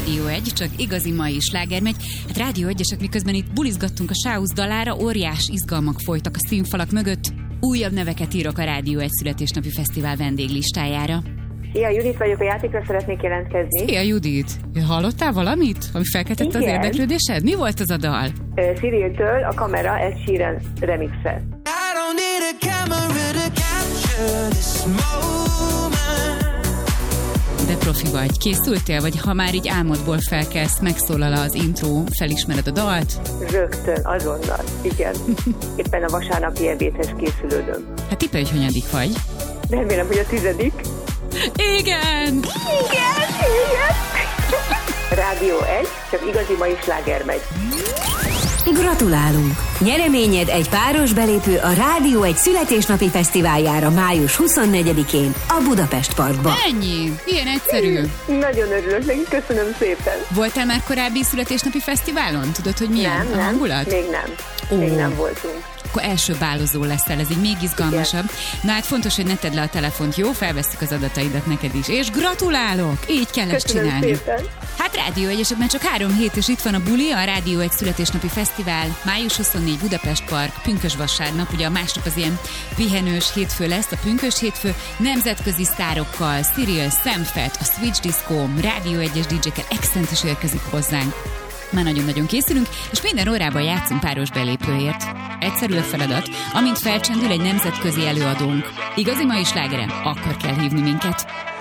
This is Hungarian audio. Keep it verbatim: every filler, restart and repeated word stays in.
Rádió egy, csak igazi mai sláger megy. Hát Rádió egyesek, miközben itt bulizgattunk a Sáusz dalára, óriás izgalmak folytak a színfalak mögött. Újabb neveket írok a Rádió egy születésnapi fesztivál vendéglistájára. Szia, Judit vagyok, a játékra szeretnék jelentkezni. Szia, Judit! Hallottál valamit, ami felkeltette az érdeklődésed? Mi volt az a dal? Uh, Cyril-től a Kamera Ed Sheeran remixe. De profi vagy. Készültél, vagy ha már így álmodból felkelsz, megszólal az intro, felismered a dalt? Rögtön, azonnal, igen. Éppen a vasárnapi ebédhez készülődöm. Hát tippelj, hogy hanyadik vagy? Remélem, hogy a tizedik. Igen! Igen, igen! Rádió egy, csak igazi mai sláger megy. Gratulálunk! Nyereményed egy páros belépő a Rádió egy születésnapi fesztiváljára május huszonnegyedikén a Budapest Parkban. Ennyi! Ilyen egyszerű. Nagyon örülök neki, köszönöm szépen. Voltál már korábbi születésnapi fesztiválon? Tudod, hogy milyen nem, a nem, hangulat? Még nem. Ó. Még nem voltunk. Akkor első bálozó leszel, ez így még izgalmasabb. Igen. Na hát fontos, hogy ne tedd le a telefont, jó? Felvesszük az adataidat neked is. És gratulálok! Így kell ezt csinálni. Szépen. Hát Rádió egyesek, mert csak három hét, és itt van a buli, a Rádió egy születésnapi fesztivál, május huszonnégy Budapest Park, pünkös vasárnap, ugye a másnap az ilyen pihenős hétfő lesz, a pünkös hétfő, nemzetközi sztárokkal, Cyril, Sam Fett, a Switch Disco, Rádió egyes dé dzsékkel, Accent is érkezik hozzánk. Már nagyon-nagyon készülünk, és minden órában játszunk páros belépőért. Egyszerű a feladat, amint felcsendül egy nemzetközi előadónk. Igazi mai slágere, akkor kell hívni minket.